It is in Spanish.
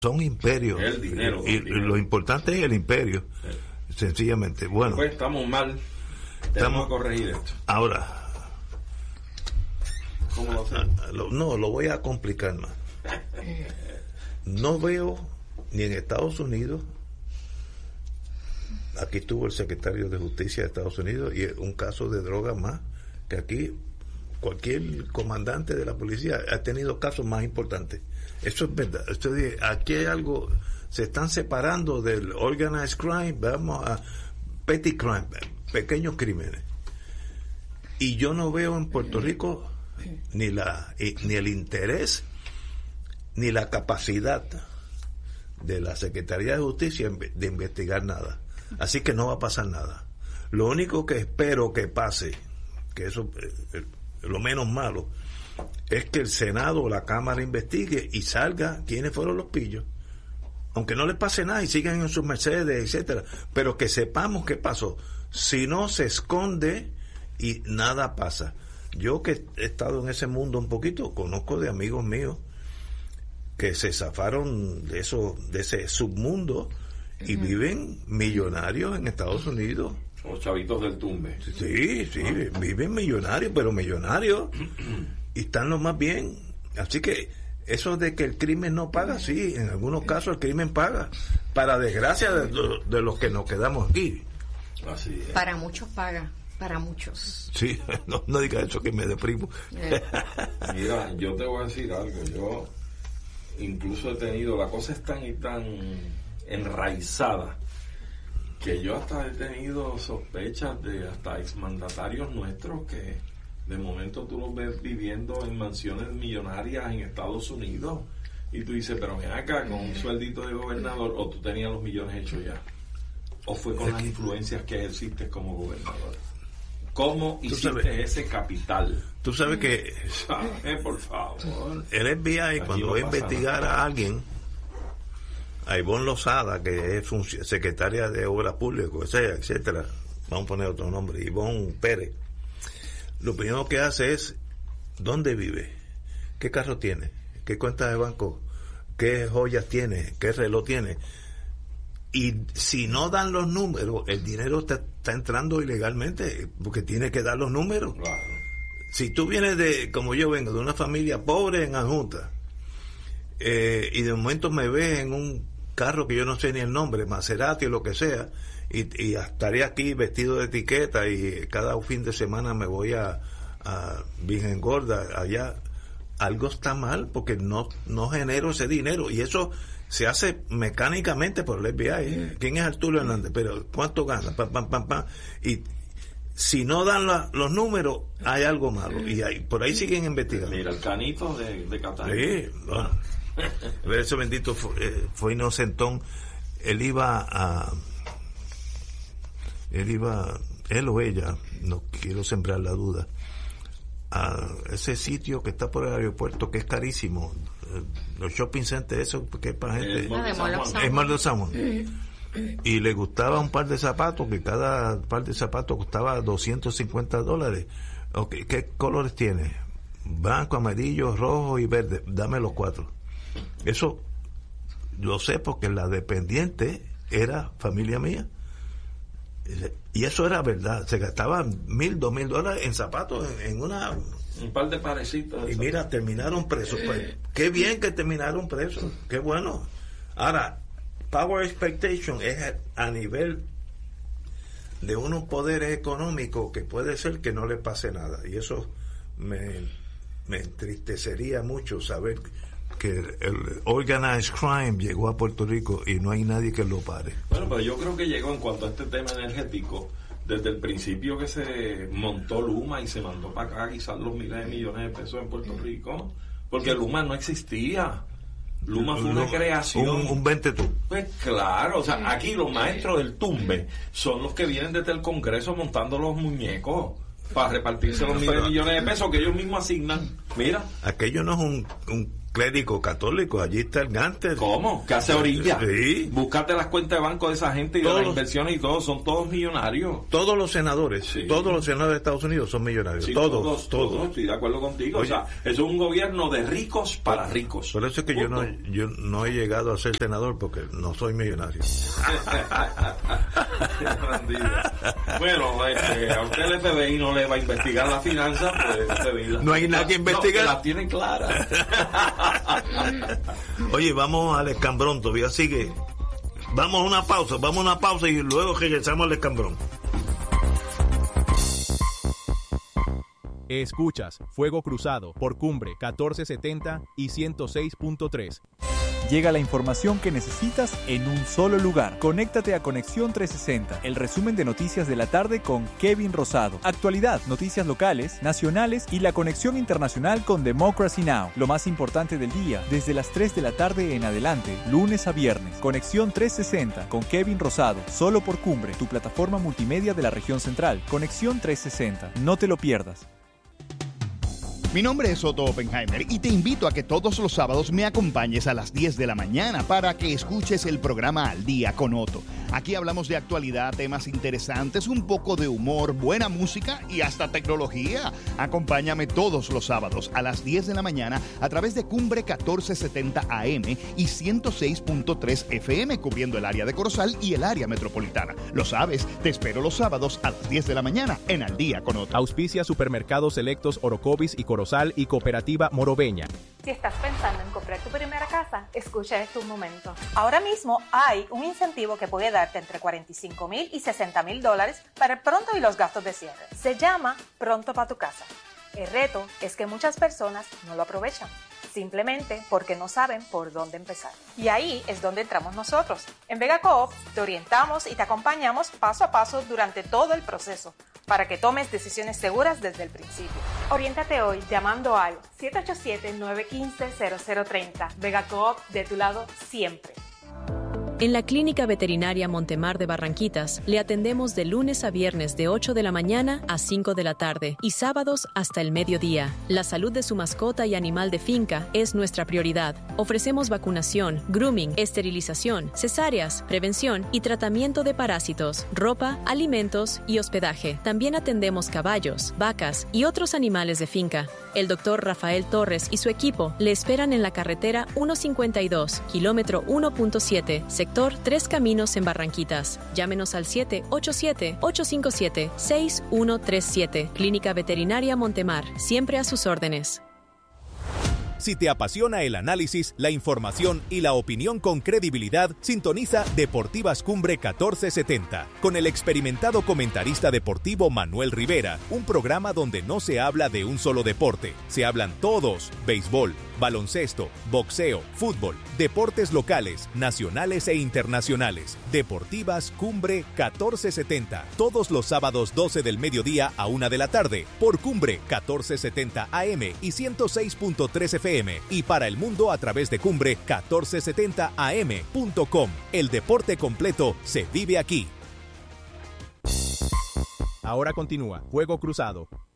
son imperios. El dinero. Y lo importante es el imperio. Sencillamente. Bueno. Pues estamos mal. Tenemos que corregir esto. Ahora. ¿Cómo lo hacemos? No, lo voy a complicar más. No veo ni en Estados Unidos. Aquí estuvo el secretario de Justicia de Estados Unidos y un caso de droga más que aquí cualquier comandante de la policía ha tenido casos más importantes. Eso es verdad. Aquí hay algo, se están separando del organized crime, vamos a petty crime, pequeños crímenes. Y yo no veo en Puerto Rico ni el interés ni la capacidad de la Secretaría de Justicia de investigar nada. Así que no va a pasar nada. Lo único que espero que pase, que eso lo menos malo, es que el Senado o la Cámara investigue y salga quiénes fueron los pillos. Aunque no les pase nada y sigan en sus Mercedes, etcétera, pero que sepamos qué pasó. Si no, se esconde y nada pasa. Yo que he estado en ese mundo un poquito, conozco de amigos míos que se zafaron de ese submundo y viven millonarios en Estados Unidos. Los chavitos del tumbe. Sí, viven millonarios, pero millonarios, y están lo más bien. Así que eso de que el crimen no paga, sí, en algunos casos el crimen paga, para desgracia de los que nos quedamos aquí. Así es. Para muchos paga, para muchos. Sí, no diga eso que me deprimo. Mira, yo te voy a decir algo. Yo incluso he tenido, la cosa es tan y tan enraizada que yo hasta he tenido sospechas de hasta exmandatarios nuestros que de momento tú los ves viviendo en mansiones millonarias en Estados Unidos y tú dices, pero ven acá con un sueldito de gobernador, o tú tenías los millones hechos ya, o fue con las influencias que ejerciste como gobernador. ¿Cómo hiciste ese capital? Tú sabes que por favor, el FBI aquí cuando va a investigar a alguien, a Ivonne Lozada, que es secretaria de Obras Públicas, etcétera, vamos a poner otro nombre, Ivonne Pérez, lo primero que hace es ¿dónde vive? ¿Qué carro tiene? ¿Qué cuenta de banco? ¿Qué joyas tiene? ¿Qué reloj tiene? Y si no dan los números, el dinero está entrando ilegalmente, porque tiene que dar los números. claro. Si tú vienes como yo vengo, de una familia pobre en Adjunta, y de momento me ves en un carro que yo no sé ni el nombre, Maserati o lo que sea, y estaré aquí vestido de etiqueta y cada fin de semana me voy a Virgen Gorda allá, algo está mal porque no genero ese dinero, y eso se hace mecánicamente por el FBI. ¿Quién es Arturo Hernández? Pero ¿cuánto gana? Y si no dan los números, hay algo malo, y por ahí siguen investigando. Mira, el canito de Catán. Sí, bueno. Ese bendito fue inocentón. Él o ella, no quiero sembrar la duda, a ese sitio que está por el aeropuerto, que es carísimo, los shopping centers, eso que es para gente, es Mall de Salmon, y le gustaba un par de zapatos, que cada par de zapatos costaba $250. Okay, ¿qué colores tiene? Blanco, amarillo, rojo y verde. Dame los 4. Eso lo sé porque la dependiente era familia mía, y eso era verdad. Se gastaban $1,000-$2,000 en zapatos, en un par de parecitos. Y mira, terminaron presos. Pues, qué bien que terminaron presos, qué bueno. Ahora, power expectation es a nivel de unos poderes económicos que puede ser que no le pase nada, y eso me entristecería mucho saber que el organized crime llegó a Puerto Rico y no hay nadie que lo pare. Bueno, pero yo creo que llegó, en cuanto a este tema energético, desde el principio que se montó Luma y se mandó para acá quizás los miles de millones de pesos en Puerto Rico, porque Luma no existía. Luma fue una creación. Un 20 tú. Pues claro, o sea, aquí los maestros del tumbe son los que vienen desde el Congreso montando los muñecos para repartirse los miles de millones de pesos que ellos mismos asignan. Mira. Aquello no es un Clérigo católico, allí está el Ganter. ¿Cómo? ¿Qué hace orilla? Sí. Búscate las cuentas de banco de esa gente y de las inversiones y todo, son todos millonarios. Todos los senadores, Sí. todos los senadores de Estados Unidos son millonarios. Sí, todos. estoy de acuerdo contigo. Oye, o sea, eso es un gobierno de ricos para ricos. Por eso es que yo no he llegado a ser senador porque no soy millonario. Bueno, a usted el FBI no le va a investigar la finanza, pues no hay nada que investigar. No, las tienen claras. Oye, vamos al escambrón, todavía sigue. Vamos a una pausa y luego regresamos al escambrón. Escuchas Fuego Cruzado por Cumbre 1470 y 106.3. Llega la información que necesitas en un solo lugar. Conéctate a Conexión 360, el resumen de noticias de la tarde con Kevin Rosado. Actualidad, noticias locales, nacionales y la conexión internacional con Democracy Now! Lo más importante del día, desde las 3 de la tarde en adelante, lunes a viernes. Conexión 360 con Kevin Rosado, solo por Cumbre, tu plataforma multimedia de la región central. Conexión 360, no te lo pierdas. Mi nombre es Otto Oppenheimer y te invito a que todos los sábados me acompañes a las 10 de la mañana para que escuches el programa Al Día con Otto. Aquí hablamos de actualidad, temas interesantes, un poco de humor, buena música y hasta tecnología. Acompáñame todos los sábados a las 10 de la mañana a través de Cumbre 1470 AM y 106.3 FM, cubriendo el área de Corozal y el área metropolitana. Lo sabes, te espero los sábados a las 10 de la mañana en Al Día con Otto. Auspicia Supermercados Selectos Orocovis y Corozal y Cooperativa Morobeña. Si estás pensando en comprar tu primera casa, escucha este un momento. Ahora mismo hay un incentivo que puede darte entre $45,000 y $60,000 para el pronto y los gastos de cierre. Se llama Pronto para tu casa. El reto es que muchas personas no lo aprovechan, simplemente porque no saben por dónde empezar. Y ahí es donde entramos nosotros. En Vega Coop te orientamos y te acompañamos paso a paso durante todo el proceso, para que tomes decisiones seguras desde el principio. Oriéntate hoy llamando al 787-915-0030. Vega Coop, de tu lado siempre. En la Clínica Veterinaria Montemar de Barranquitas le atendemos de lunes a viernes de 8 de la mañana a 5 de la tarde y sábados hasta el mediodía. La salud de su mascota y animal de finca es nuestra prioridad. Ofrecemos vacunación, grooming, esterilización, cesáreas, prevención y tratamiento de parásitos, ropa, alimentos y hospedaje. También atendemos caballos, vacas y otros animales de finca. El doctor Rafael Torres y su equipo le esperan en la carretera 152, kilómetro 1.7, sector 3 Caminos en Barranquitas. Llámenos al 787-857-6137. Clínica Veterinaria Montemar, siempre a sus órdenes. Si te apasiona el análisis, la información y la opinión con credibilidad, sintoniza Deportivas Cumbre 1470 con el experimentado comentarista deportivo Manuel Rivera, un programa donde no se habla de un solo deporte, se hablan todos: béisbol, baloncesto, boxeo, fútbol, deportes locales, nacionales e internacionales. Deportivas Cumbre 1470, todos los sábados 12 del mediodía a 1 de la tarde, por Cumbre 1470 AM y 106.3 FM, y para el mundo a través de Cumbre 1470am.com. El deporte completo se vive aquí. Ahora continúa Fuego Cruzado.